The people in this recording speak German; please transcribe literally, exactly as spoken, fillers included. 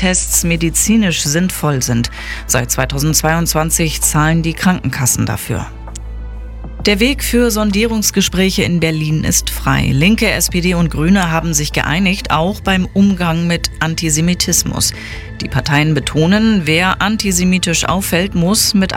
Tests medizinisch sinnvoll sind. Seit zweitausendzweiundzwanzig zahlen die Krankenkassen dafür. Der Weg für Sondierungsgespräche in Berlin ist frei. Linke, S P D und Grüne haben sich geeinigt, auch beim Umgang mit Antisemitismus. Die Parteien betonen, wer antisemitisch auffällt, muss mit